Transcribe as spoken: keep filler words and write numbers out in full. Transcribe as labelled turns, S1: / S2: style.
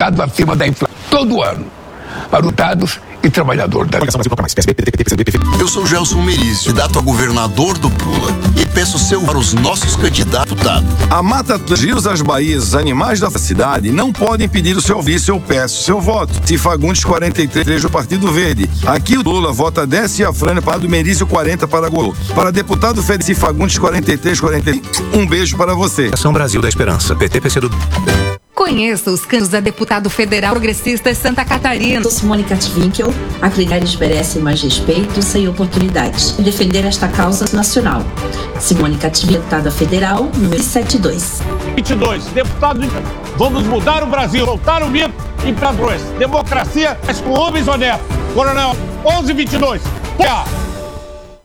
S1: resultado acima da inflação todo ano para os dados e trabalhador da...
S2: Eu sou Gelson Merizio, candidato a governador do Pula, e peço seu para os nossos candidatos.
S3: A mata dos rios, as baías, os animais da cidade não podem pedir o seu vice, eu peço seu voto. Se Fagundes quarenta e três do Partido Verde. Aqui o Lula vota dez e a Frânia para do Merizio quarenta para Gol. Para deputado Felici Fagundes quarenta e três, quarenta e um. Um beijo para você.
S4: Ação Brasil da Esperança, P T, P C do...
S5: Conheça os candidatos a deputado federal progressista Santa Catarina.
S6: Sou Simone Katwinkel, a Clinários merece mais respeito e oportunidades. Defender esta causa nacional. Simone Katwinkel, deputada federal, número setenta e dois.
S7: vinte e dois, deputado de... Vamos mudar o Brasil, voltar o mito e para dois. Democracia, mas com homens honestos. Coronel onze vinte e dois. Pô!